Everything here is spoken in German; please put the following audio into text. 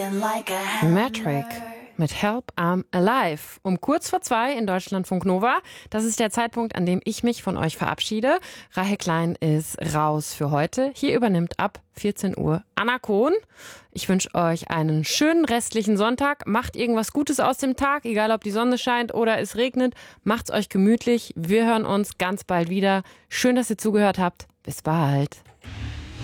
Metric mit Help I'm Alive. Um kurz vor 2 in Deutschlandfunk Nova. Das ist der Zeitpunkt, an dem ich mich von euch verabschiede. Rahel Klein ist raus für heute. Hier übernimmt ab 14 Uhr Anna Kohn. Ich wünsche euch einen schönen restlichen Sonntag. Macht irgendwas Gutes aus dem Tag, egal ob die Sonne scheint oder es regnet. Macht's euch gemütlich. Wir hören uns ganz bald wieder. Schön, dass ihr zugehört habt. Bis bald.